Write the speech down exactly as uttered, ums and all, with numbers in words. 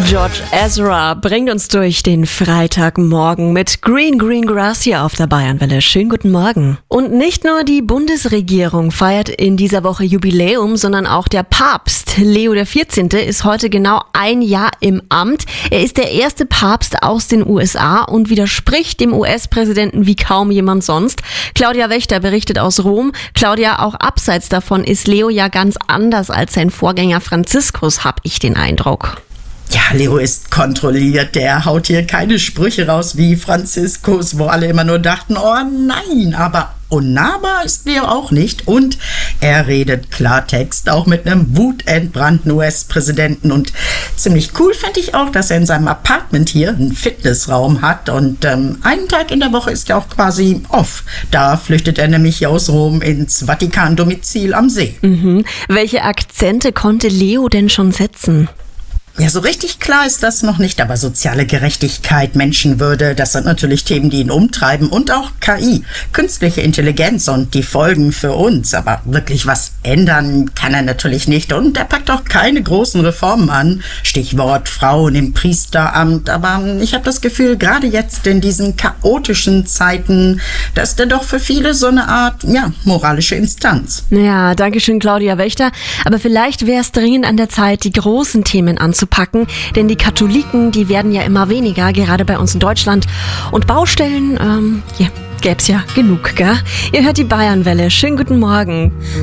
George Ezra bringt uns durch den Freitagmorgen mit Green Green Grass hier auf der Bayernwelle. Schönen guten Morgen. Und nicht nur die Bundesregierung feiert in dieser Woche Jubiläum, sondern auch der Papst. Leo der vierzehnte ist heute genau ein Jahr im Amt. Er ist der erste Papst aus den U S A und widerspricht dem U S-Präsidenten wie kaum jemand sonst. Claudia Wächter berichtet aus Rom. Claudia, auch abseits davon ist Leo ja ganz anders als sein Vorgänger Franziskus, habe ich den Eindruck. Ja, Leo ist kontrolliert, der haut hier keine Sprüche raus wie Franziskus, wo alle immer nur dachten, oh nein, aber unnahbar ist Leo auch nicht und er redet Klartext, auch mit einem wutentbrannten U S-Präsidenten und ziemlich cool fand ich auch, dass er in seinem Apartment hier einen Fitnessraum hat und ähm, einen Tag in der Woche ist er auch quasi off. Da flüchtet er nämlich aus Rom ins Vatikan-Domizil am See. Mhm. Welche Akzente konnte Leo denn schon setzen? Ja, so richtig klar ist das noch nicht, aber soziale Gerechtigkeit, Menschenwürde, das sind natürlich Themen, die ihn umtreiben und auch K I, künstliche Intelligenz und die Folgen für uns. Aber wirklich was ändern kann er natürlich nicht und er packt auch keine großen Reformen an. Stichwort Frauen im Priesteramt. Aber ich habe das Gefühl, gerade jetzt in diesen chaotischen Zeiten, dass der doch für viele so eine Art, ja, moralische Instanz. Ja, danke schön, Claudia Wächter. Aber vielleicht wäre es dringend an der Zeit, die großen Themen anzupacken. Packen, denn die Katholiken, die werden ja immer weniger, gerade bei uns in Deutschland. Und Baustellen, ähm, ja, gäb's ja genug, gell? Ihr hört die Bayernwelle. Schönen guten Morgen.